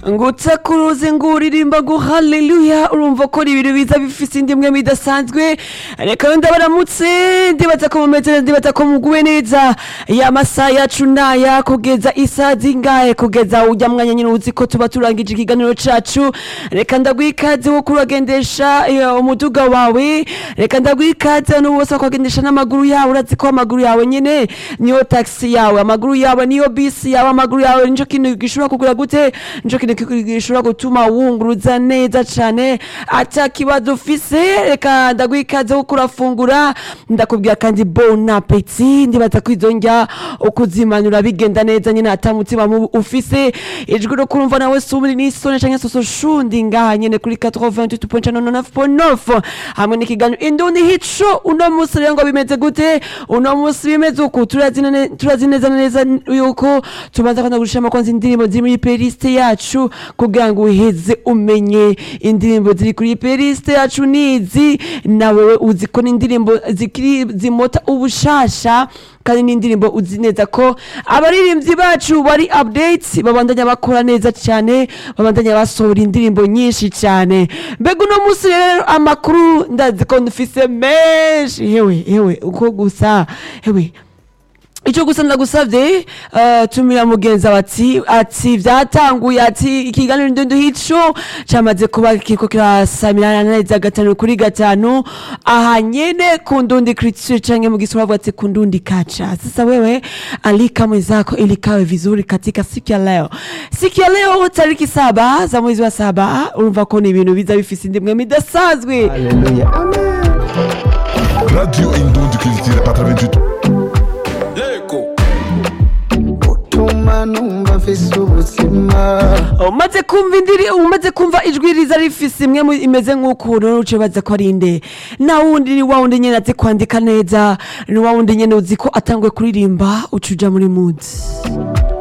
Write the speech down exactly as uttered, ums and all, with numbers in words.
ngo utakuruze ngo uririmba ngo haleluya urumva ko ibintu biza bifise indimwe bidasanzwe reka ndabaramutse ndibaza ko mumeze ndibaza ko muguwe neza ya masaha yacu naya kugeza isaha zingahe kugeza ujya mwanya nyine uzi ko tuba turangije ikiganiro cacu reka ndagwikaze wo kuragendesha umuduga wawe reka ndagwikaze no bose kwagendesha n'amaguru yawe urazi ko amaguru yawe nyine niyo taxi yawe amaguru yawe niyo bisi yawe amaguru yawe nico kintu gishobora kugura gute nico kintu gishobora gutuma wunguruza neza cyane ata kibazo ufise reka ndagwikaze wo kurafungura ndakubwira kandi bon appétit ndibaza kwizonja ukuzimanura bigenda neza nyine atamutima ufise ijwi ro kurumva nawe sumuri n'isone canke soso shundi ngaha nyine kuri quatre-vingt-huit point neuf point neuf hamwe n'ikiganiro Indundi Hit Show uno musi rero ngo bimeze gute uno musi bimeze uko turazine turazineza neza yuko tubanza kwanda gushima konzi indirimbo ziri muri playlist yacu kugira ngo uheze umenye indirimbo ziri kuri playlist yacu nizi nawe uzi ko n'indirimbo zikiri zimota ubushasha kandi n'indirimbo uzi neza ko abaririmbyi bacu bari updates babandanya bakora neza cyane babandanya basohora indirimbo nyinshi cyane mbega uno musi rero amakuru ndazi ko ndufise menshi hewe hewe uko gusa hewe Icho gusa ndagusavye uh, tumira mugenza bati ati vyatanguye ati ikiganiro Indundi Hit Show cyamaze kuba kiko kirasamirana neza gatanu kuri gatanu aha nyene ku Ndundi Culture canke mu Kiswahili ati ku Ndundi Culture. Sasa wewe alika mwenzako ili kawe vizuri katika siku ya leo. Siku ya leo tariki saba za mwezi wa saba urumva ko ni ibintu biza bifise indimwe midasazwe. Haleluya. Amen. Radio Indundi Culture quatre-vingt-huit. umaze kumva indiri umaze kumva ijwi riza rifise imwe imeze nk'ukuntu uce baza ko ari inde na wundi ni wa wundi nyene azi kwandika neza ni wa wundi nyene uzi ko atangwe kuririmba ucuja muri mood